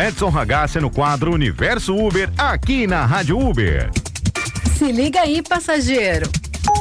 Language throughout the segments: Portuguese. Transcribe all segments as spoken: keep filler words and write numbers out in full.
Edson Ragazzi no quadro Universo Uber, aqui na Rádio Uber. Se liga aí, passageiro.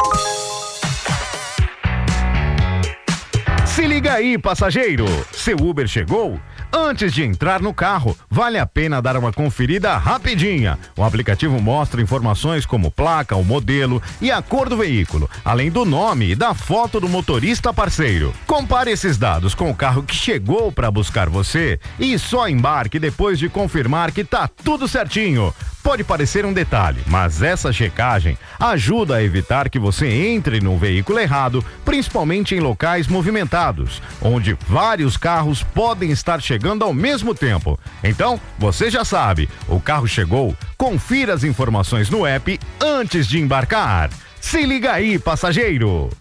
Se liga aí, passageiro. Seu Uber chegou? Antes de entrar no carro, vale a pena dar uma conferida rapidinha. O aplicativo mostra informações como placa, o modelo e a cor do veículo, além do nome e da foto do motorista parceiro. Compare esses dados com o carro que chegou para buscar você e só embarque depois de confirmar que tá tudo certinho. Pode parecer um detalhe, mas essa checagem ajuda a evitar que você entre no veículo errado, principalmente em locais movimentados, onde vários carros podem estar chegando ao mesmo tempo. Então, você já sabe, o carro chegou, confira as informações no app antes de embarcar. Se liga aí, passageiro!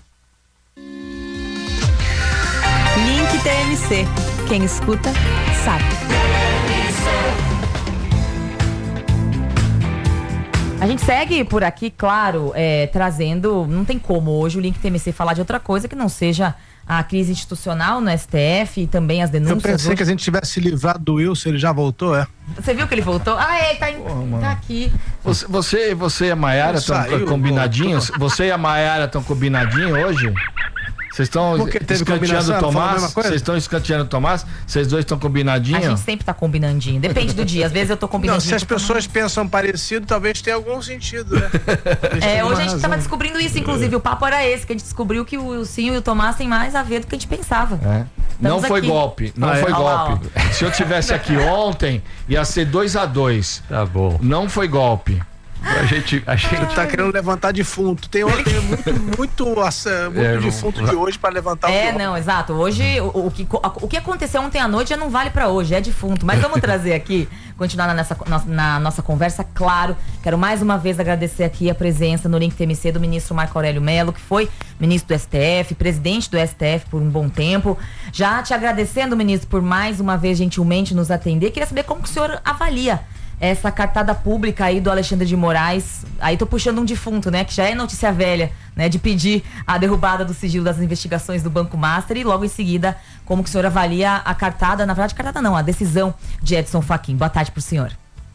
Link T M C. Quem escuta, sabe. A gente segue por aqui, claro, é, trazendo, não tem como hoje o Link T M C falar de outra coisa que não seja a crise institucional no S T F e também as denúncias. Eu pensei hoje. que a gente tivesse livrado do Wilson, ele já voltou, é? Você viu que ele voltou? Ah, é, tá, em, Porra, tá aqui. Você, você, você e a Maiara estão combinadinhos? Você e a Maiara estão combinadinhos hoje? Vocês estão escanteando o Tomás? Vocês estão escanteando o Tomás? Vocês dois estão combinadinhos? A gente sempre tá combinandinho. Depende do dia. Às vezes eu tô combinandinho. Não, se as pessoas pensam parecido, talvez tenha algum sentido, né? É, hoje a gente tava descobrindo isso, inclusive. O papo era esse, que a gente descobriu que o Wilson e o Tomás têm mais a ver do que a gente pensava. É. Não foi aqui. golpe, não Ah, foi é? golpe. Se eu tivesse aqui ontem, ia ser dois a dois. Tá bom. Não foi golpe. A gente, a gente tá querendo levantar defunto. Tem, tem muito, muito, muito É, defunto de hoje pra levantar o É, golpe. não, exato. Hoje, o, o, que, o que aconteceu ontem à noite já não vale pra hoje, é defunto. Mas vamos trazer aqui, continuar nessa, na, na nossa conversa, claro. Quero mais uma vez agradecer aqui a presença no Link T M C do ministro Marco Aurélio Mello, que foi ministro do S T F, presidente do S T F por um bom tempo. Já te agradecendo, ministro, por mais uma vez gentilmente nos atender. Queria saber como que o senhor avalia essa cartada pública aí do Alexandre de Moraes. Aí tô puxando um defunto, né? Que já é notícia velha, né? De pedir a derrubada do sigilo das investigações do Banco Master e logo em seguida, como que o senhor avalia a cartada, na verdade cartada não, a decisão de Edson Fachin. Boa tarde pro senhor.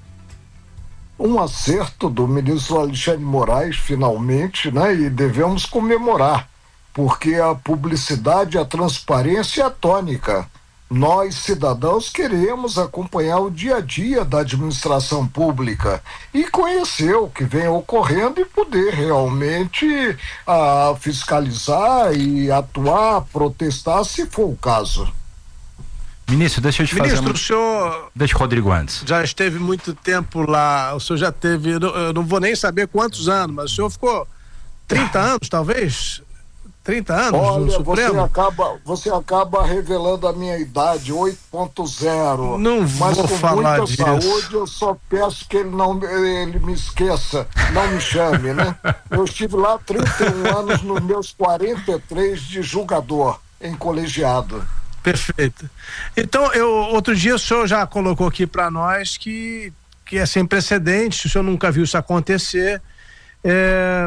Um acerto do ministro Alexandre de Moraes, finalmente, né? E devemos comemorar, porque a publicidade, a transparência é a tônica. Nós, cidadãos, queremos acompanhar o dia a dia da administração pública e conhecer o que vem ocorrendo e poder realmente ah, fiscalizar e atuar, protestar, se for o caso. Ministro, deixa eu te Ministro, fazer... o senhor... Deixa o Rodrigo antes. Já esteve muito tempo lá, o senhor já teve, eu não vou nem saber quantos anos, mas o senhor ficou trinta anos, talvez? trinta anos Olha, no Supremo? Você acaba, você acaba revelando a minha idade, oito ponto zero. Não Mas vou com falar muita disso. saúde, eu só peço que ele não ele me esqueça, não me chame, né? Eu estive lá trinta e um anos nos meus quarenta e três de julgador, em colegiado. Perfeito. Então, eu, outro dia o senhor já colocou aqui para nós que, que é sem precedentes, o senhor nunca viu isso acontecer. É...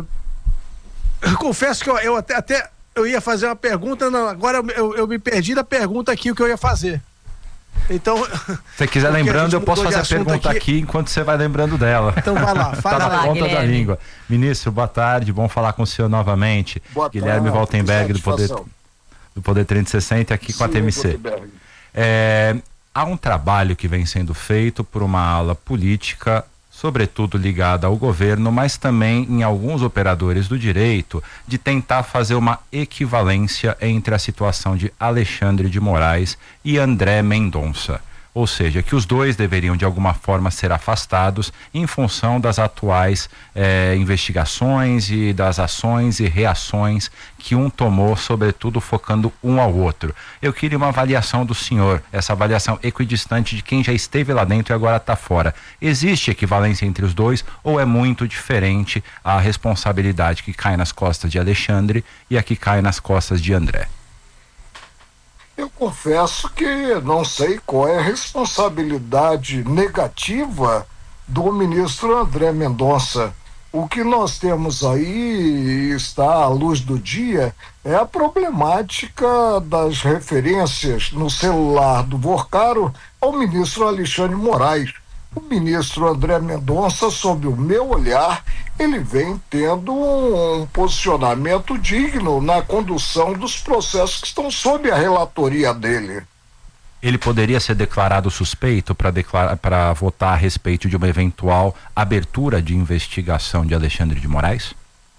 Eu confesso que eu, eu até, até eu ia fazer uma pergunta, não, agora eu, eu me perdi da pergunta aqui, o que eu ia fazer. Então. Se você quiser lembrando, eu posso fazer a pergunta aqui. aqui enquanto você vai lembrando dela. Então vai lá, fala tá na lá, ponta Guilherme. da língua. Ministro, boa tarde, bom falar com o senhor novamente. Boa Guilherme tarde, Waltenberg, do Poder, satisfação. do Poder trezentos e sessenta, aqui com a T M C. É, há um trabalho que vem sendo feito por uma ala política, sobretudo ligada ao governo, mas também em alguns operadores do direito, de tentar fazer uma equivalência entre a situação de Alexandre de Moraes e André Mendonça. Ou seja, que os dois deveriam de alguma forma ser afastados em função das atuais eh, investigações e das ações e reações que um tomou, sobretudo focando um ao outro. Eu queria uma avaliação do senhor, essa avaliação equidistante de quem já esteve lá dentro e agora está fora. Existe equivalência entre os dois ou é muito diferente a responsabilidade que cai nas costas de Alexandre e a que cai nas costas de André? Eu confesso que não sei qual é a responsabilidade negativa do ministro André Mendonça. O que nós temos aí, está à luz do dia, é a problemática das referências no celular do Vorcaro ao ministro Alexandre de Moraes. O ministro André Mendonça, sob o meu olhar, ele vem tendo um, um posicionamento digno na condução dos processos que estão sob a relatoria dele. Ele poderia ser declarado suspeito para declarar, para votar a respeito de uma eventual abertura de investigação de Alexandre de Moraes?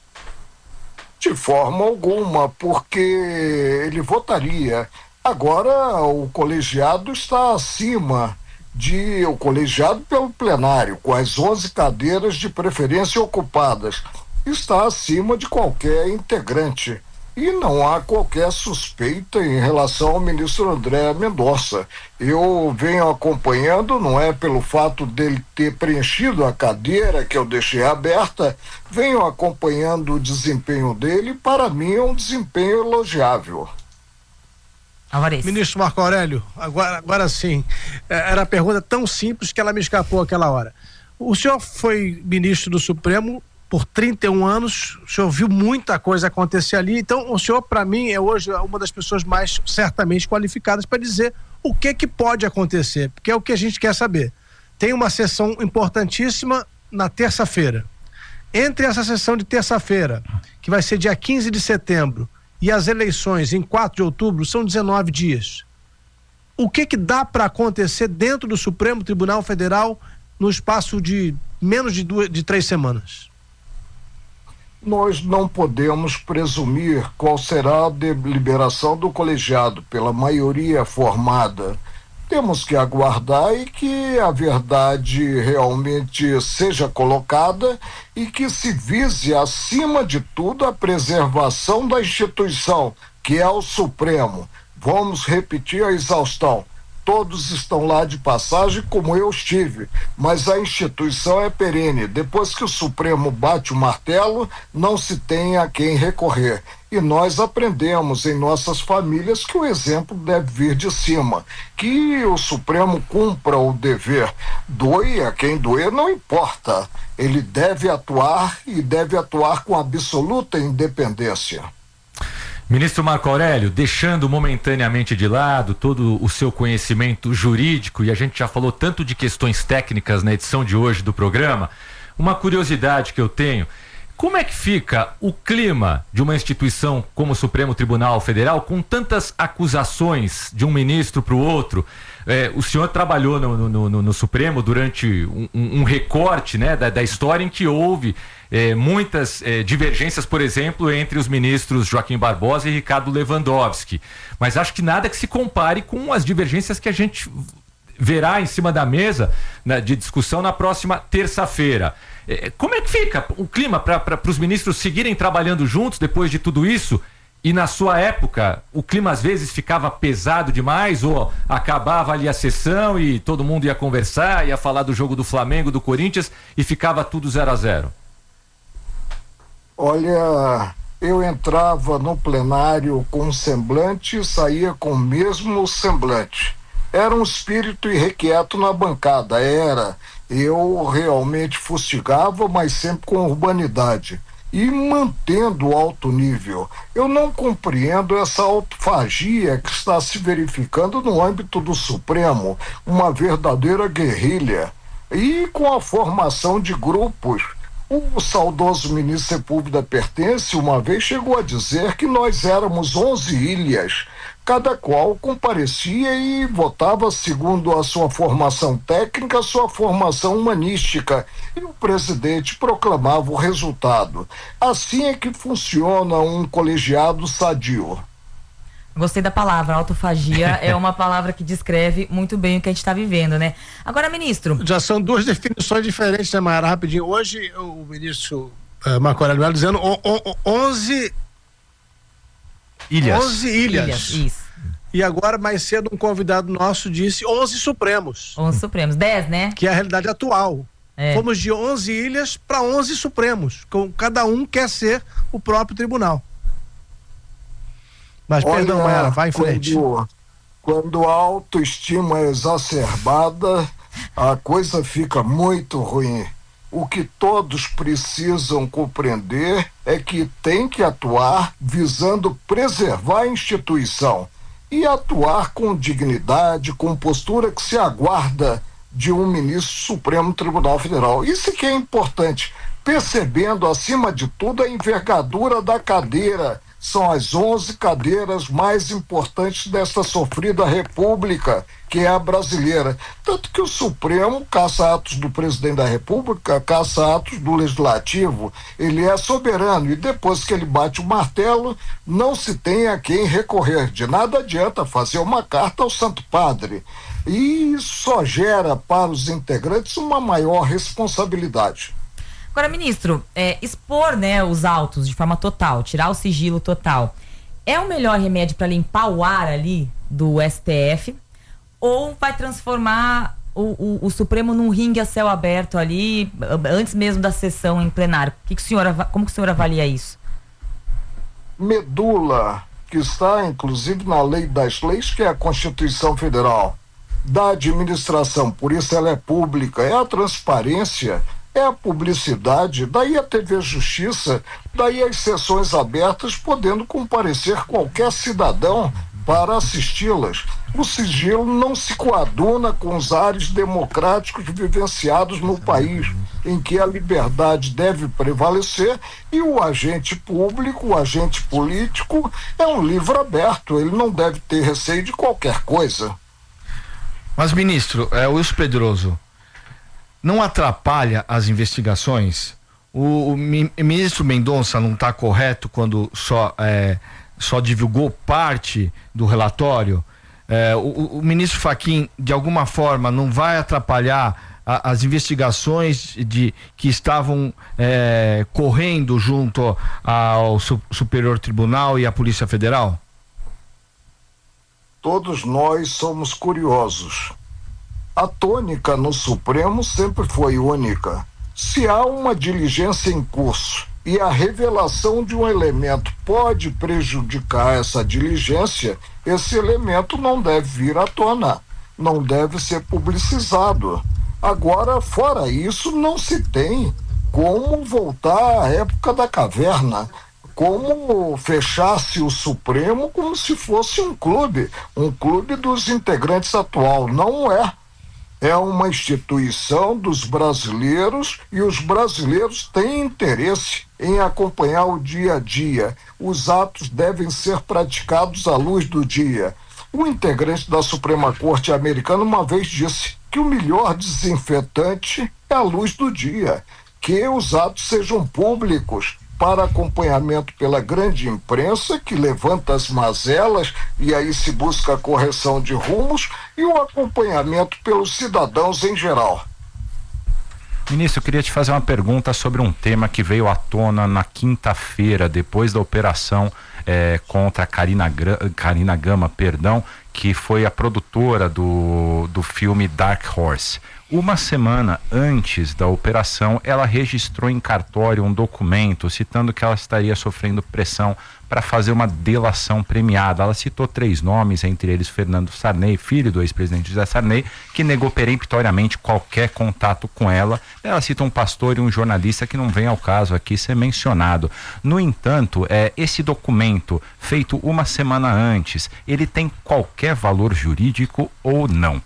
De forma alguma, porque ele votaria. Agora o colegiado está acima de o colegiado pelo plenário, com as onze cadeiras de preferência ocupadas, está acima de qualquer integrante. E não há qualquer suspeita em relação ao ministro André Mendonça. Eu venho acompanhando, não é pelo fato dele ter preenchido a cadeira que eu deixei aberta, venho acompanhando o desempenho dele, para mim é um desempenho elogiável. Alvarez. Ministro Marco Aurélio, agora, agora sim, era a pergunta tão simples que ela me escapou aquela hora. O senhor foi ministro do Supremo por trinta e um anos, o senhor viu muita coisa acontecer ali, então o senhor, para mim, é hoje uma das pessoas mais certamente qualificadas para dizer o que que pode acontecer, porque é o que a gente quer saber. Tem uma sessão importantíssima na terça-feira. Entre essa sessão de terça-feira, que vai ser dia quinze de setembro, e as eleições em quatro de outubro, são dezenove dias. O que que dá para acontecer dentro do Supremo Tribunal Federal no espaço de menos de, duas, de três semanas? Nós não podemos presumir qual será a deliberação do colegiado pela maioria formada. Temos que aguardar e que a verdade realmente seja colocada e que se vise, acima de tudo, a preservação da instituição, que é o Supremo. Vamos repetir a exaustão. Todos estão lá de passagem, como eu estive, mas a instituição é perene. Depois que o Supremo bate o martelo, não se tem a quem recorrer. E nós aprendemos em nossas famílias que o exemplo deve vir de cima, que o Supremo cumpra o dever. Doe a quem doer, não importa. Ele deve atuar e deve atuar com absoluta independência. Ministro Marco Aurélio, deixando momentaneamente de lado todo o seu conhecimento jurídico, e a gente já falou tanto de questões técnicas na edição de hoje do programa, uma curiosidade que eu tenho: como é que fica o clima de uma instituição como o Supremo Tribunal Federal, com tantas acusações de um ministro para o outro? É, o senhor trabalhou no, no, no, no Supremo durante um, um, um recorte, né, da, da história em que houve é, muitas é, divergências, por exemplo, entre os ministros Joaquim Barbosa e Ricardo Lewandowski. Mas acho que nada que se compare com as divergências que a gente verá em cima da mesa, né, de discussão na próxima terça-feira. É, como é que fica o clima para os ministros seguirem trabalhando juntos depois de tudo isso? E na sua época, o clima às vezes ficava pesado demais, ou acabava ali a sessão e todo mundo ia conversar, ia falar do jogo do Flamengo, do Corinthians, e ficava tudo zero a zero? Olha, eu entrava no plenário com um semblante e saía com o mesmo semblante. Era um espírito irrequieto na bancada, era. Eu realmente fustigava, mas sempre com urbanidade. E mantendo o alto nível. Eu não compreendo essa autofagia que está se verificando no âmbito do Supremo, uma verdadeira guerrilha. E com a formação de grupos. O saudoso ministro Sepúlveda Pertence uma vez chegou a dizer que nós éramos onze ilhas. Cada qual comparecia e votava segundo a sua formação técnica, a sua formação humanística, e o presidente proclamava o resultado. Assim é que funciona um colegiado sadio. Gostei da palavra, autofagia é uma palavra que descreve muito bem o que a gente está vivendo, né? Agora, ministro... Já são duas definições diferentes, né, Mayara? Rapidinho. Hoje, o ministro uh, Marco Aurélio Melo dizendo o, o, onze... Ilhas. onze ilhas. Ilhas, isso. E agora, mais cedo, um convidado nosso disse onze Supremos. onze Supremos, dez, né? Que é a realidade atual. É. Fomos de onze ilhas para onze Supremos. Com, cada um quer ser o próprio tribunal. Mas, Olha, perdão, Mayara, vai em frente. Quando, quando a autoestima é exacerbada, a coisa fica muito ruim. O que todos precisam compreender é que tem que atuar visando preservar a instituição. e atuar com dignidade, com postura que se aguarda de um ministro do Supremo Tribunal Federal. Isso que é importante, percebendo, acima de tudo, a envergadura da cadeira. São as onze cadeiras mais importantes desta sofrida república, que é a brasileira. Tanto que o Supremo caça atos do presidente da República, caça atos do Legislativo. Ele é soberano e depois que ele bate o martelo, não se tem a quem recorrer. De nada adianta fazer uma carta ao Santo Padre. E isso só gera para os integrantes uma maior responsabilidade. Agora, ministro, é, expor, né, os autos de forma total, tirar o sigilo total, é o melhor remédio para limpar o ar ali do S T F? Ou vai transformar o, o, o Supremo num ringue a céu aberto ali, antes mesmo da sessão em plenário? Que que o senhor, como que o senhor avalia isso? Medula, que está inclusive na lei das leis, que é a Constituição Federal, da administração, por isso ela é pública, é a transparência, é a publicidade, daí a T V Justiça, daí as sessões abertas, podendo comparecer qualquer cidadão para assisti-las. O sigilo não se coaduna com os ares democráticos vivenciados no país, em que a liberdade deve prevalecer e o agente público, o agente político, é um livro aberto, ele não deve ter receio de qualquer coisa. Mas, ministro, é, Wilson Pedroso, não atrapalha as investigações? O, o ministro Mendonça não está correto quando só, é, só divulgou parte do relatório? É, o, o ministro Fachin, de alguma forma, não vai atrapalhar a, as investigações de, que estavam é, correndo junto ao su, Superior Tribunal e à Polícia Federal? Todos nós somos curiosos. A tônica no Supremo sempre foi única. Se há uma diligência em curso e a revelação de um elemento pode prejudicar essa diligência, esse elemento não deve vir à tona, não deve ser publicizado. Agora, fora isso, não se tem como voltar à época da caverna, como fechasse o Supremo como se fosse um clube, um clube dos integrantes atual. Não é. É uma instituição dos brasileiros e os brasileiros têm interesse em acompanhar o dia a dia. Os atos devem ser praticados à luz do dia. Um integrante da Suprema Corte americana uma vez disse que o melhor desinfetante é a luz do dia, que os atos sejam públicos, para acompanhamento pela grande imprensa, que levanta as mazelas e aí se busca a correção de rumos, e o acompanhamento pelos cidadãos em geral. Ministro, eu queria te fazer uma pergunta sobre um tema que veio à tona na quinta-feira, depois da operação eh, contra a Karina, Karina Gama, perdão, que foi a produtora do, do filme Dark Horse. Uma semana antes da operação, ela registrou em cartório um documento citando que ela estaria sofrendo pressão para fazer uma delação premiada. Ela citou três nomes, entre eles Fernando Sarney, filho do ex-presidente José Sarney, que negou peremptoriamente qualquer contato com ela. Ela cita um pastor e um jornalista que não vem ao caso aqui ser mencionado. No entanto, é, esse documento, feito uma semana antes, ele tem qualquer valor jurídico ou não?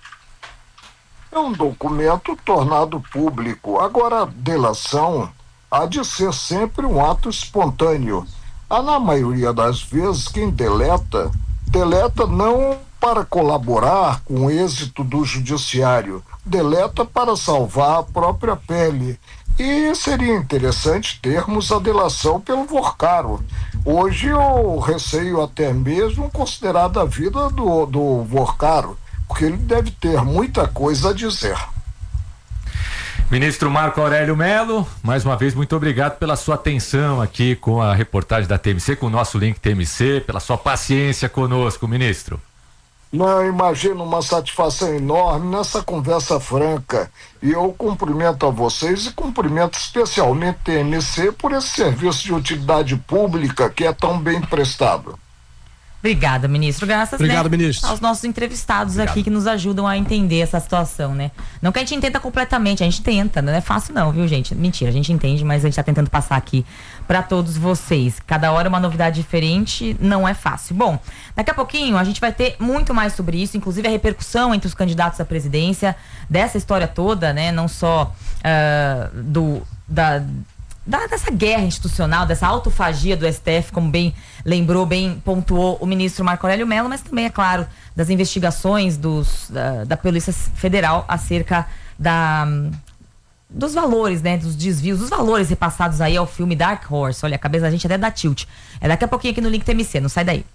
É um documento tornado público. Agora, a delação há de ser sempre um ato espontâneo. Há, na maioria das vezes, quem deleta, deleta não para colaborar com o êxito do judiciário, deleta para salvar a própria pele. E seria interessante termos a delação pelo Vorcaro. Hoje eu receio até mesmo considerar a vida do, do Vorcaro, porque ele deve ter muita coisa a dizer. Ministro Marco Aurélio Mello, mais uma vez, muito obrigado pela sua atenção aqui com a reportagem da T M C, com o nosso link T M C, pela sua paciência conosco, ministro. Não, imagino uma satisfação enorme nessa conversa franca. E eu cumprimento a vocês e cumprimento especialmente a T M C por esse serviço de utilidade pública que é tão bem prestado. Obrigada, ministro. Graças Obrigado, né, ministro. aos nossos entrevistados Obrigado. aqui que nos ajudam a entender essa situação, né? Não que a gente entenda completamente, a gente tenta, não é fácil não, viu, gente? Mentira, a gente entende, mas a gente tá tentando passar aqui para todos vocês. Cada hora uma novidade diferente, não é fácil. Bom, daqui a pouquinho a gente vai ter muito mais sobre isso, inclusive a repercussão entre os candidatos à presidência dessa história toda, né? Não só uh, do... da Da, dessa guerra institucional, dessa autofagia do S T F, como bem lembrou, bem pontuou o ministro Marco Aurélio Mello, mas também, é claro, das investigações dos, da, da Polícia Federal acerca da, dos valores, né, dos desvios, dos valores repassados aí ao filme Dark Horse. Olha, a cabeça da gente até dá tilt. É daqui a pouquinho aqui no Link T M C, não sai daí.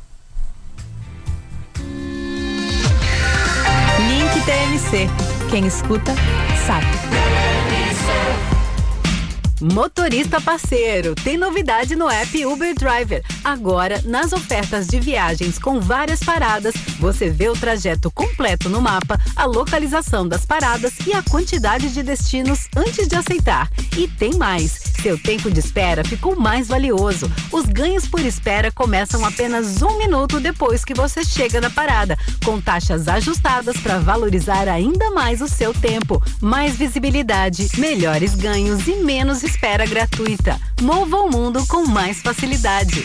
Link T M C. Quem escuta, sabe. Motorista parceiro, tem novidade no app Uber Driver. Agora, nas ofertas de viagens com várias paradas, você vê o trajeto completo no mapa, a localização das paradas e a quantidade de destinos antes de aceitar. E tem mais, seu tempo de espera ficou mais valioso. Os ganhos por espera começam apenas um minuto depois que você chega na parada, com taxas ajustadas para valorizar ainda mais o seu tempo. Mais visibilidade, melhores ganhos e menos espera gratuita. Mova o mundo com mais facilidade.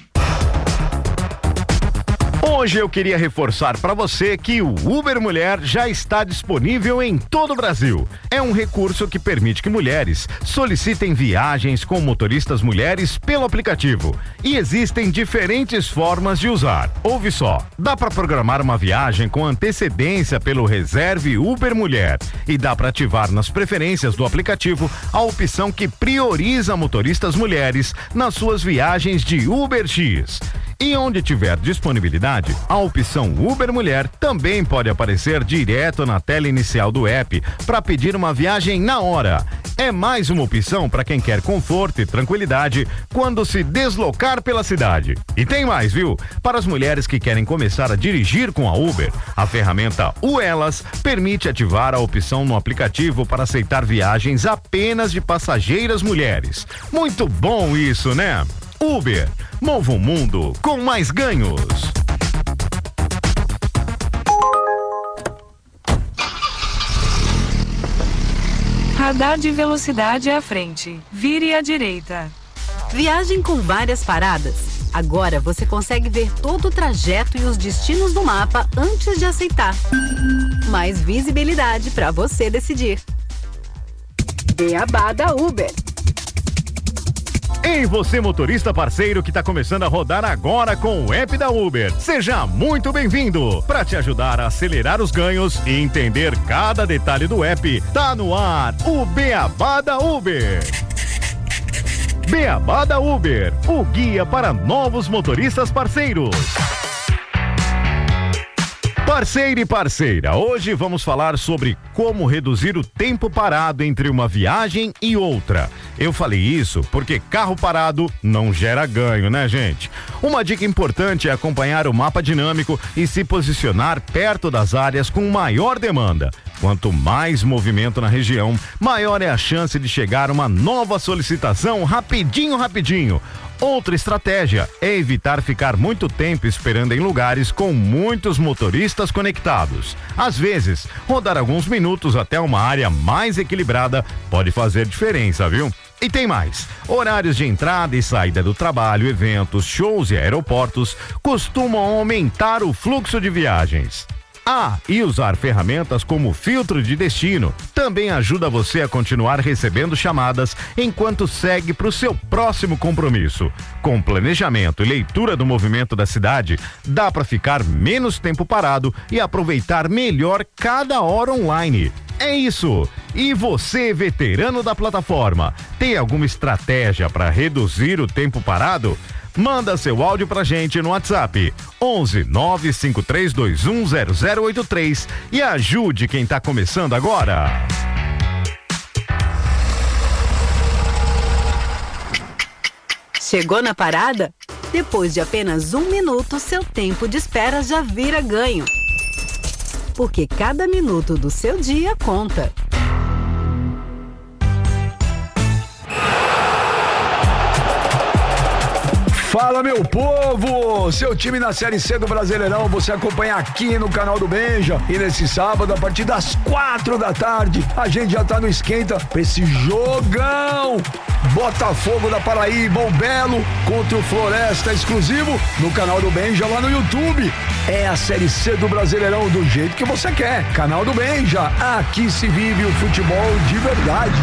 Hoje eu queria reforçar para você que o Uber Mulher já está disponível em todo o Brasil. É um recurso que permite que mulheres solicitem viagens com motoristas mulheres pelo aplicativo. E existem diferentes formas de usar. Ouve só, dá para programar uma viagem com antecedência pelo Reserve Uber Mulher e dá para ativar nas preferências do aplicativo a opção que prioriza motoristas mulheres nas suas viagens de UberX. E onde tiver disponibilidade, a opção Uber Mulher também pode aparecer direto na tela inicial do app para pedir uma viagem na hora. É mais uma opção para quem quer conforto e tranquilidade quando se deslocar pela cidade. E tem mais, viu? Para as mulheres que querem começar a dirigir com a Uber, a ferramenta U Elas permite ativar a opção no aplicativo para aceitar viagens apenas de passageiras mulheres. Muito bom isso, né? Uber, mova o mundo com mais ganhos. Radar de velocidade à frente. Vire à direita. Viagem com várias paradas. Agora você consegue ver todo o trajeto e os destinos do mapa antes de aceitar. Mais visibilidade para você decidir. Beabá da Uber. Ei, você motorista parceiro que está começando a rodar agora com o app da Uber. Seja muito bem-vindo. Para te ajudar a acelerar os ganhos e entender cada detalhe do app, tá no ar o Beabá da Uber. Beabá da Uber, o guia para novos motoristas parceiros. Parceiro e parceira, hoje vamos falar sobre como reduzir o tempo parado entre uma viagem e outra. Eu falei isso porque carro parado não gera ganho, né, gente? Uma dica importante é acompanhar o mapa dinâmico e se posicionar perto das áreas com maior demanda. Quanto mais movimento na região, maior é a chance de chegar uma nova solicitação rapidinho, rapidinho. Outra estratégia é evitar ficar muito tempo esperando em lugares com muitos motoristas conectados. Às vezes, rodar alguns minutos até uma área mais equilibrada pode fazer diferença, viu? E tem mais, horários de entrada e saída do trabalho, eventos, shows e aeroportos costumam aumentar o fluxo de viagens. Ah, e usar ferramentas como filtro de destino também ajuda você a continuar recebendo chamadas enquanto segue para o seu próximo compromisso. Com planejamento e leitura do movimento da cidade, dá para ficar menos tempo parado e aproveitar melhor cada hora online. É isso! E você, veterano da plataforma, tem alguma estratégia para reduzir o tempo parado? Manda seu áudio pra gente no WhatsApp onze nove cinco três dois um zero zero oito três e ajude quem tá começando agora. Chegou na parada? Depois de apenas um minuto, seu tempo de espera já vira ganho. Porque cada minuto do seu dia conta. Fala, meu povo! Seu time na Série C do Brasileirão você acompanha aqui no canal do Benja. E nesse sábado, a partir das quatro da tarde, a gente já tá no esquenta pra esse jogão. Botafogo da Paraíba, o Belo contra o Floresta, exclusivo no canal do Benja lá no YouTube. É a Série C do Brasileirão do jeito que você quer. Canal do Benja, aqui se vive o futebol de verdade.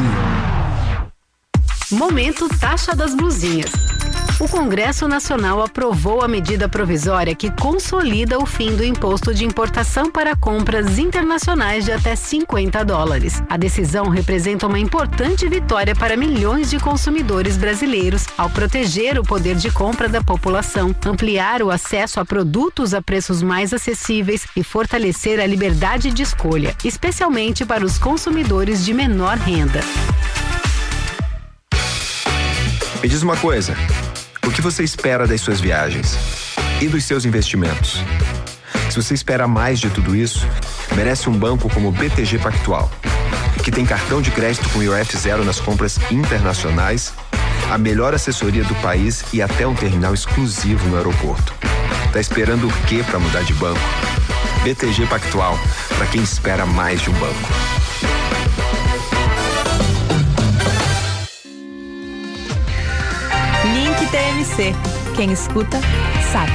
Momento Taxa das Blusinhas. O Congresso Nacional aprovou a medida provisória que consolida o fim do imposto de importação para compras internacionais de até cinquenta dólares. A decisão representa uma importante vitória para milhões de consumidores brasileiros ao proteger o poder de compra da população, ampliar o acesso a produtos a preços mais acessíveis e fortalecer a liberdade de escolha, especialmente para os consumidores de menor renda. Me diz uma coisa. O que você espera das suas viagens e dos seus investimentos? Se você espera mais de tudo isso, merece um banco como o B T G Pactual, que tem cartão de crédito com I O F zero nas compras internacionais, a melhor assessoria do país e até um terminal exclusivo no aeroporto. Tá esperando o quê para mudar de banco? B T G Pactual, para quem espera mais de um banco. Link T M C. Quem escuta, sabe.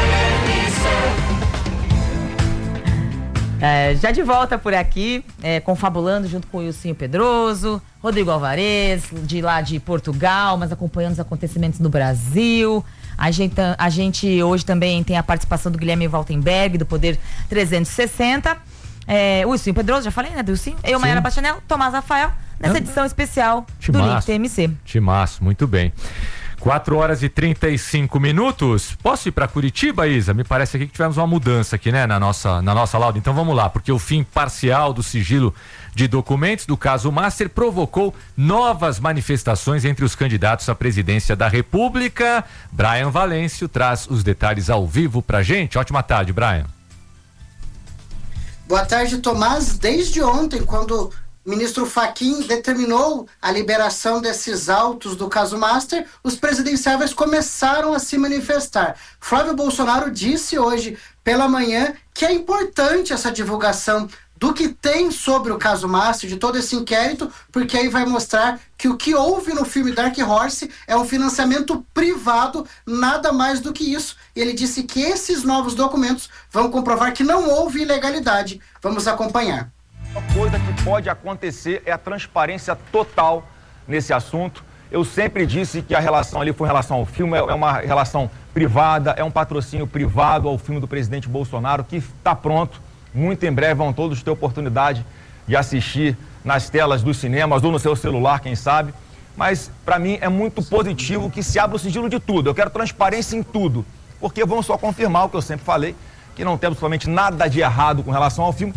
É, já de volta por aqui, é, confabulando junto com o Ilcinho Pedroso, Rodrigo Alvarez, de lá de Portugal, mas acompanhando os acontecimentos no Brasil. A gente, a gente hoje também tem a participação do Guilherme Waltenberg, do Poder trezentos e sessenta. É, o Ilcinho Pedroso, já falei, né, do Ilcinho? Eu, Maiara Bastianello, Tomás Rafael, nessa edição especial do Link T M C. Timaço, muito bem. quatro horas e trinta e cinco minutos. Posso ir para Curitiba, Isa? Me parece aqui que tivemos uma mudança aqui, né, na nossa, na nossa lauda. Então vamos lá, porque o fim parcial do sigilo de documentos do caso Master provocou novas manifestações entre os candidatos à presidência da República. Brian Valêncio traz os detalhes ao vivo pra gente. Ótima tarde, Brian. Boa tarde, Tomás. Desde ontem, quando o ministro Fachin determinou a liberação desses autos do caso Master, os presidenciáveis começaram a se manifestar. Flávio Bolsonaro disse hoje pela manhã que é importante essa divulgação do que tem sobre o caso Master, de todo esse inquérito, porque aí vai mostrar que o que houve no filme Dark Horse é um financiamento privado, nada mais do que isso. Ele disse que esses novos documentos vão comprovar que não houve ilegalidade. Vamos acompanhar. A coisa que pode acontecer é a transparência total nesse assunto. Eu sempre disse que a relação ali foi em relação ao filme, é uma relação privada, é um patrocínio privado ao filme do presidente Bolsonaro, que está pronto. Muito em breve vão todos ter oportunidade de assistir nas telas dos cinemas ou no seu celular, quem sabe. Mas, para mim, é muito positivo que se abra o sigilo de tudo. Eu quero transparência em tudo, porque vão só confirmar o que eu sempre falei, que não tem absolutamente nada de errado com relação ao filme.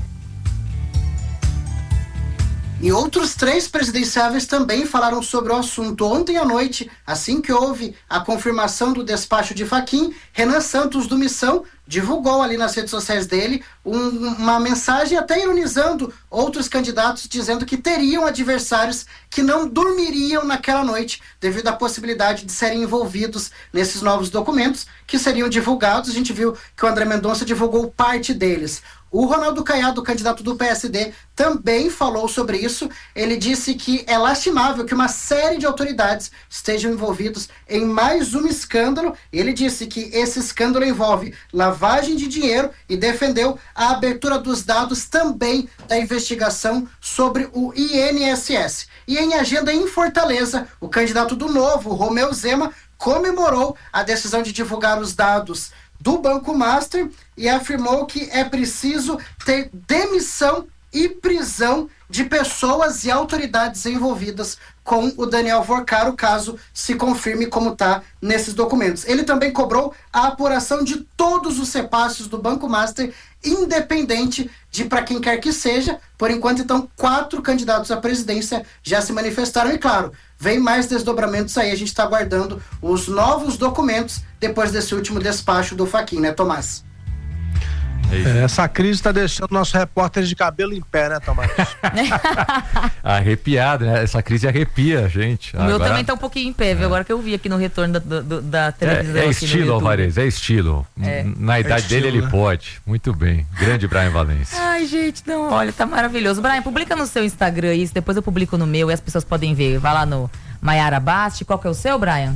E outros três presidenciáveis também falaram sobre o assunto. Ontem à noite, assim que houve a confirmação do despacho de Fachin, Renan Santos, do Missão, divulgou ali nas redes sociais dele um, uma mensagem até ironizando outros candidatos, dizendo que teriam adversários que não dormiriam naquela noite devido à possibilidade de serem envolvidos nesses novos documentos que seriam divulgados. A gente viu que o André Mendonça divulgou parte deles. O Ronaldo Caiado, candidato do P S D, também falou sobre isso. Ele disse que é lastimável que uma série de autoridades estejam envolvidos em mais um escândalo. Ele disse que esse escândalo envolve lavagem de dinheiro e defendeu a abertura dos dados também da investigação sobre o I N S S. E em agenda em Fortaleza, o candidato do Novo, Romeu Zema, comemorou a decisão de divulgar os dados do Banco Master e afirmou que é preciso ter demissão e prisão de pessoas e autoridades envolvidas com o Daniel Vorcaro, caso se confirme como está nesses documentos. Ele também cobrou a apuração de todos os repasses do Banco Master, independente de para quem quer que seja. Por enquanto, então, quatro candidatos à presidência já se manifestaram e, claro, vem mais desdobramentos aí. A gente está aguardando os novos documentos depois desse último despacho do Fachin, né, Tomás? É, essa crise está deixando nosso repórter de cabelo em pé, né, Tomás? Arrepiado, né? Essa crise arrepia a gente. O Agora... meu também tá um pouquinho em pé, viu? Agora que eu vi aqui no retorno da, da, da televisão. É, é estilo, Alvarez, é estilo. É. Na idade é estilo, dele, né? Ele pode. Muito bem. Grande Brian Valência. Ai, gente, não, olha, tá maravilhoso. Brian, publica no seu Instagram isso, depois eu publico no meu e as pessoas podem ver. Vai lá no Maiara Basti. Qual que é o seu, Brian?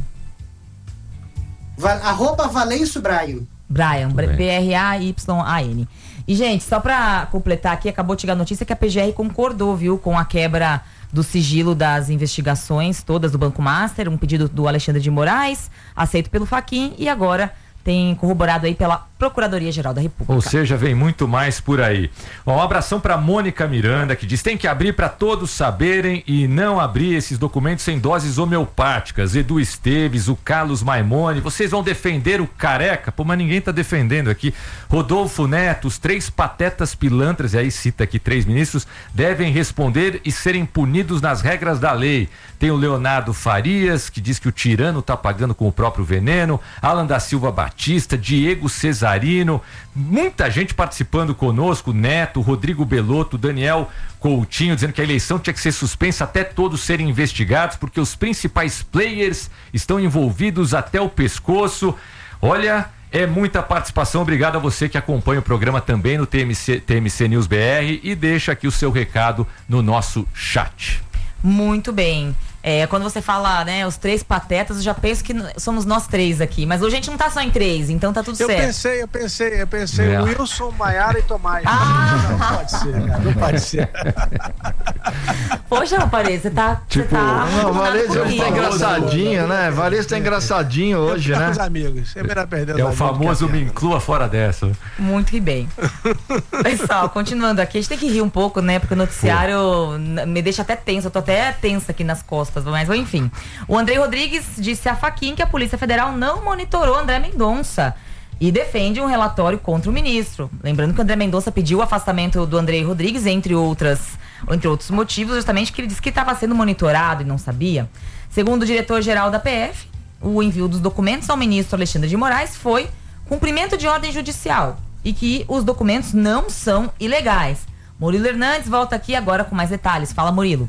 Va arroba Valêncio Brian. Brian, B R A Y A N. E, gente, só pra completar aqui, acabou de chegar a notícia que a P G R concordou, viu, com a quebra do sigilo das investigações todas do Banco Master, um pedido do Alexandre de Moraes, aceito pelo Fachin, e agora tem corroborado aí pela Procuradoria-Geral da República. Ou seja, vem muito mais por aí. Um abração para Mônica Miranda, que diz: tem que abrir para todos saberem e não abrir esses documentos sem doses homeopáticas. Edu Esteves, o Carlos Maimone, vocês vão defender o careca? Pô, mas ninguém tá defendendo aqui. Rodolfo Neto, os três patetas pilantras, e aí cita aqui três ministros, devem responder e serem punidos nas regras da lei. Tem o Leonardo Farias, que diz que o tirano tá pagando com o próprio veneno. Alan da Silva Batista, Diego Cesarino, muita gente participando conosco, Neto, Rodrigo Belotto, Daniel Coutinho, dizendo que a eleição tinha que ser suspensa até todos serem investigados, porque os principais players estão envolvidos até o pescoço. Olha, é muita participação. Obrigado a você que acompanha o programa também no T M C, T M C News B R e deixa aqui o seu recado no nosso chat. Muito bem. É, quando você fala, né, os três patetas, eu já penso que somos nós três aqui. Mas hoje a gente não tá só em três, então tá tudo eu certo. Eu pensei, eu pensei, eu pensei, é. Wilson, Maiara e Tomás. Ah. Não, não pode ser, cara, não pode ser. Poxa, Valência, você tá... Tipo, você tá não, Valência hoje tá engraçadinho, né? Valência tá engraçadinho hoje, né? Os amigos, sempre vai perder. É o famoso me inclua fora dessa. Muito que bem. Pessoal, continuando aqui, a gente tem que rir um pouco, né? Porque o noticiário Pô. me deixa até tenso, eu tô até tensa aqui nas costas. Mas enfim, o Andrei Rodrigues disse a Fachin que a Polícia Federal não monitorou André Mendonça e defende um relatório contra o ministro. Lembrando que o André Mendonça pediu o afastamento do Andrei Rodrigues, entre outras, entre outros motivos, justamente que ele disse que estava sendo monitorado e não sabia. Segundo o diretor-geral da P F, o envio dos documentos ao ministro Alexandre de Moraes foi cumprimento de ordem judicial e que os documentos não são ilegais. Murilo Hernandes volta aqui agora com mais detalhes. Fala, Murilo.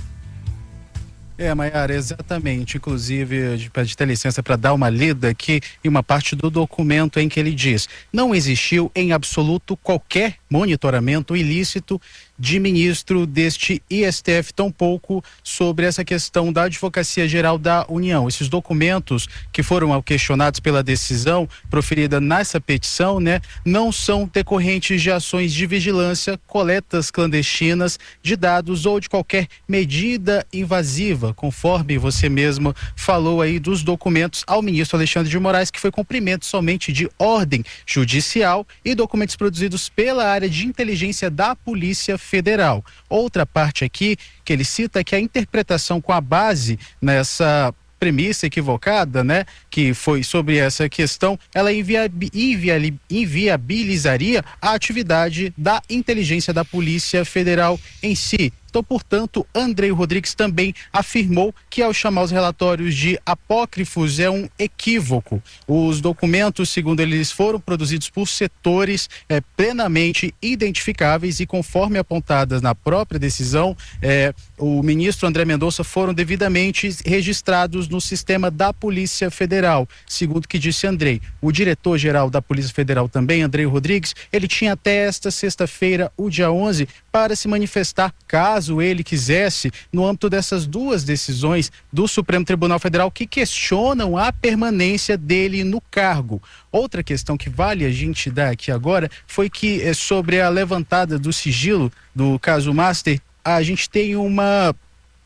É, Maiara, exatamente. Inclusive, a gente pede ter licença para dar uma lida aqui em uma parte do documento em que ele diz: não existiu em absoluto qualquer monitoramento ilícito de ministro deste I S T F, tampouco sobre essa questão da Advocacia Geral da União. Esses documentos que foram questionados pela decisão proferida nessa petição, né, não são decorrentes de ações de vigilância, coletas clandestinas de dados ou de qualquer medida invasiva, conforme você mesmo falou aí dos documentos ao ministro Alexandre de Moraes, que foi cumprimento somente de ordem judicial e documentos produzidos pela área de inteligência da Polícia Federal. Outra parte aqui que ele cita é que a interpretação com a base nessa premissa equivocada, né, que foi sobre essa questão, ela inviab- inviali- inviabilizaria a atividade da inteligência da Polícia Federal em si. Então, portanto, Andrei Rodrigues também afirmou que, ao chamar os relatórios de apócrifos, é um equívoco. Os documentos, segundo eles, foram produzidos por setores é, plenamente identificáveis e, conforme apontadas na própria decisão, é, o ministro André Mendonça foram devidamente registrados no sistema da Polícia Federal. Segundo o que disse Andrei, o diretor-geral da Polícia Federal também, Andrei Rodrigues, ele tinha até esta sexta-feira, o dia onze, para se manifestar caso ele quisesse, no âmbito dessas duas decisões do Supremo Tribunal Federal que questionam a permanência dele no cargo. Outra questão que vale a gente dar aqui agora foi que é, sobre a levantada do sigilo do caso Master, a gente tem uma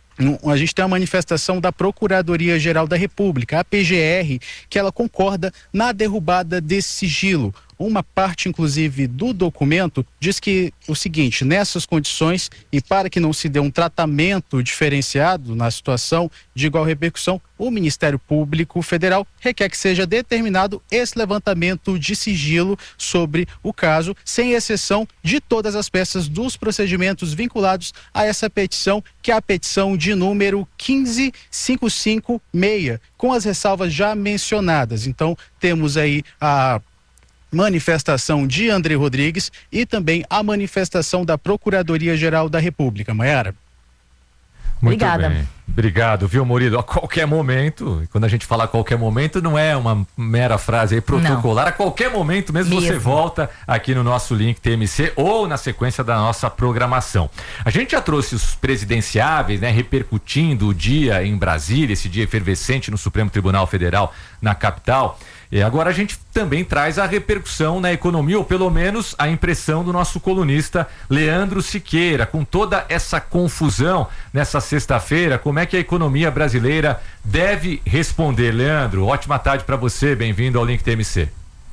a gente tem a manifestação da Procuradoria-Geral da República, a P G R, que ela concorda na derrubada desse sigilo. Uma parte, inclusive, do documento diz que o seguinte: nessas condições e para que não se dê um tratamento diferenciado na situação de igual repercussão, o Ministério Público Federal requer que seja determinado esse levantamento de sigilo sobre o caso, sem exceção de todas as peças dos procedimentos vinculados a essa petição, que é a petição de número quinze mil quinhentos e cinquenta e seis, com as ressalvas já mencionadas. Então, temos aí a manifestação de André Rodrigues e também a manifestação da Procuradoria-Geral da República. Maiara. Muito Obrigada. bem. Obrigado, viu, Murilo? A qualquer momento, quando a gente fala a qualquer momento, não é uma mera frase aí protocolar. Não. A qualquer momento mesmo, mesmo você volta aqui no nosso link T M C ou na sequência da nossa programação. A gente já trouxe os presidenciáveis, né, repercutindo o dia em Brasília, esse dia efervescente no Supremo Tribunal Federal, na capital. E agora a gente também traz a repercussão na economia, ou pelo menos a impressão do nosso colunista Leandro Siqueira, com toda essa confusão nessa sexta-feira. Como é que a economia brasileira deve responder? Leandro, ótima tarde para você, bem-vindo ao Link T M C.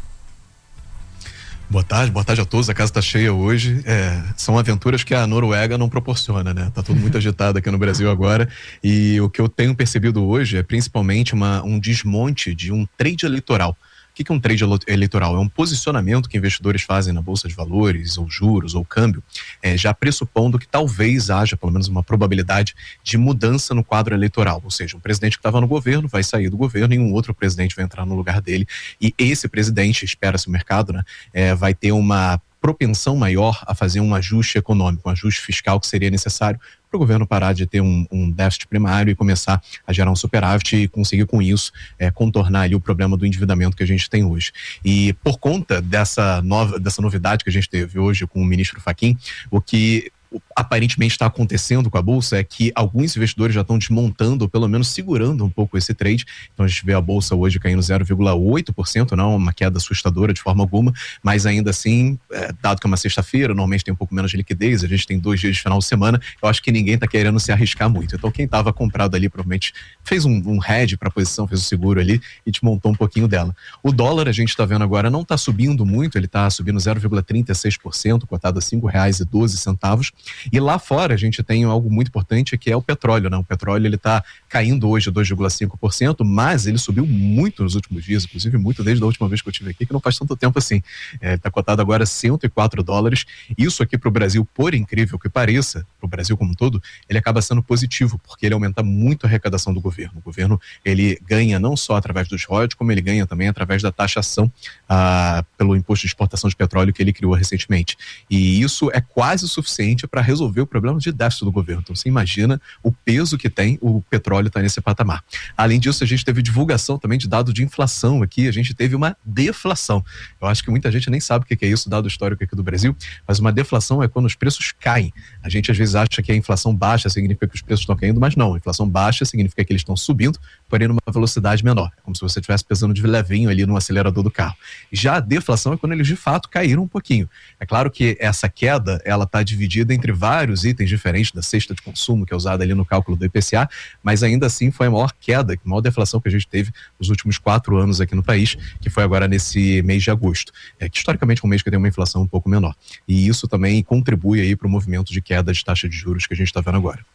Boa tarde, boa tarde a todos. A casa está cheia hoje. É, são aventuras que a Noruega não proporciona, né? Tá tudo muito agitado aqui no Brasil agora. E o que eu tenho percebido hoje é principalmente uma, um desmonte de um trade eleitoral. O que é um trade eleitoral? É um posicionamento que investidores fazem na Bolsa de Valores, ou juros, ou câmbio, é, já pressupondo que talvez haja pelo menos uma probabilidade de mudança no quadro eleitoral. Ou seja, um presidente que estava no governo vai sair do governo e um outro presidente vai entrar no lugar dele. E esse presidente, espera-se o mercado, né, é, vai ter uma propensão maior a fazer um ajuste econômico, um ajuste fiscal que seria necessário para o governo parar de ter um, um déficit primário e começar a gerar um superávit e conseguir com isso é, contornar ali o problema do endividamento que a gente tem hoje. E por conta dessa, nova, dessa novidade que a gente teve hoje com o ministro Fachin, o que aparentemente está acontecendo com a Bolsa é que alguns investidores já estão desmontando, ou pelo menos segurando um pouco esse trade. Então a gente vê a Bolsa hoje caindo zero vírgula oito por cento, não uma queda assustadora de forma alguma, mas ainda assim, é, dado que é uma sexta-feira, normalmente tem um pouco menos de liquidez, a gente tem dois dias de final de semana, eu acho que ninguém está querendo se arriscar muito. Então quem estava comprado ali provavelmente fez um, um hedge para a posição, fez o seguro ali e desmontou um pouquinho dela. O dólar, a gente está vendo agora, não está subindo muito, ele está subindo zero vírgula trinta e seis por cento, cotado a cinco reais e doze centavos. E lá fora a gente tem algo muito importante que é o petróleo, né? O petróleo ele está caindo hoje dois vírgula cinco por cento, mas ele subiu muito nos últimos dias, inclusive muito desde a última vez que eu estive aqui, que não faz tanto tempo assim. Está é, cotado agora a cento e quatro dólares. Isso aqui para o Brasil, por incrível que pareça, para o Brasil como um todo, ele acaba sendo positivo, porque ele aumenta muito a arrecadação do governo. O governo ele ganha não só através dos royalties, como ele ganha também através da taxação ah, pelo imposto de exportação de petróleo que ele criou recentemente. E isso é quase o suficiente para resolver o problema de déficit do governo. Então você imagina o peso que tem o petróleo estar nesse patamar. Além disso, a gente teve divulgação também de dado de inflação aqui, a gente teve uma deflação. Eu acho que muita gente nem sabe o que é isso, dado histórico aqui do Brasil, mas uma deflação é quando os preços caem. A gente às vezes acha que a inflação baixa significa que os preços estão caindo, mas não. A inflação baixa significa que eles estão subindo, porém numa velocidade menor. É como se você estivesse pesando de levinho ali no acelerador do carro. Já a deflação é quando eles de fato caíram um pouquinho. É claro que essa queda, ela está dividida entre vários itens diferentes da cesta de consumo que é usada ali no cálculo do I P C A, mas ainda assim foi a maior queda, a maior deflação que a gente teve nos últimos quatro anos aqui no país, que foi agora nesse mês de agosto, é, que historicamente é um mês que tem uma inflação um pouco menor. E isso também contribui aí para o movimento de queda de taxa de juros que a gente está vendo agora.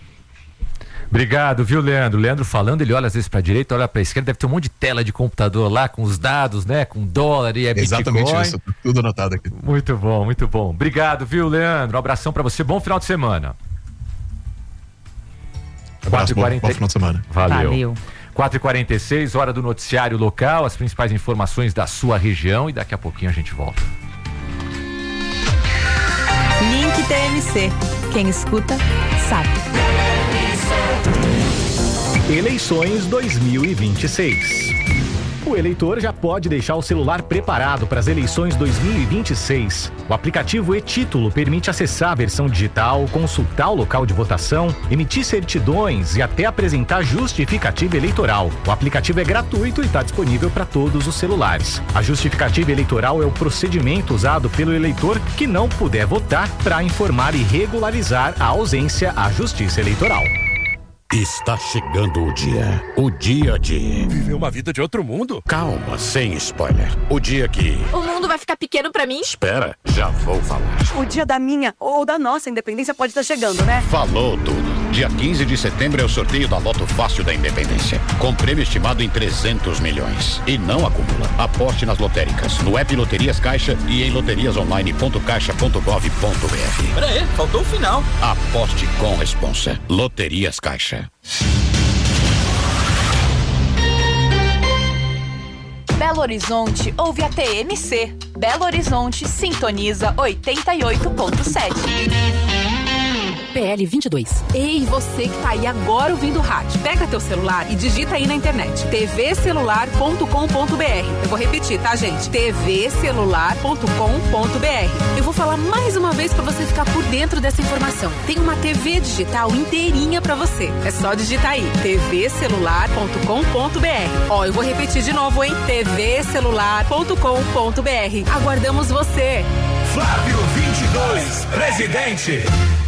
Obrigado, viu, Leandro? Leandro falando, ele olha às vezes para a direita, olha para a esquerda, deve ter um monte de tela de computador lá com os dados, né? Com dólar e é Bitcoin. Exatamente isso, tudo anotado aqui. Muito bom, muito bom. Obrigado, viu, Leandro? Um abração para você, bom final de semana. Abraço, bom, bom final de semana. Valeu. Valeu. quatro e quarenta e seis, hora do noticiário local, as principais informações da sua região e daqui a pouquinho a gente volta. Link T M C. Quem escuta, sabe. Eleições dois mil e vinte e seis. O eleitor já pode deixar o celular preparado para as eleições dois mil e vinte e seis. O aplicativo e-Título permite acessar a versão digital, consultar o local de votação, emitir certidões e até apresentar justificativa eleitoral. O aplicativo é gratuito e está disponível para todos os celulares. A justificativa eleitoral é o procedimento usado pelo eleitor que não puder votar para informar e regularizar a ausência à Justiça Eleitoral. Está chegando o dia. O dia de... Viver uma vida de outro mundo? Calma, sem spoiler. O dia que... O mundo vai ficar pequeno pra mim? Espera, já vou falar. O dia da minha ou da nossa independência pode estar chegando, né? Falou tudo. Dia quinze de setembro é o sorteio da Loto Fácil da Independência. Com prêmio estimado em trezentos milhões. E não acumula. Aposte nas lotéricas, no app Loterias Caixa e em loterias online ponto caixa ponto gov ponto br. Pera aí, faltou o final. Aposte com responsa. Loterias Caixa. Belo Horizonte ouve a T M C. Belo Horizonte sintoniza oitenta e oito ponto sete. P L vinte e dois. Ei, você que tá aí agora ouvindo o rádio, pega teu celular e digita aí na internet t v celular ponto com ponto b r. Eu vou repetir, tá, gente? t v celular ponto com ponto b r. Eu vou falar mais uma vez pra você ficar por dentro dessa informação. Tem uma T V digital inteirinha pra você. É só digitar aí t v celular ponto com ponto b r. Ó, eu vou repetir de novo, hein? t v celular ponto com ponto b r. Aguardamos você. Flávio vinte e dois, presidente.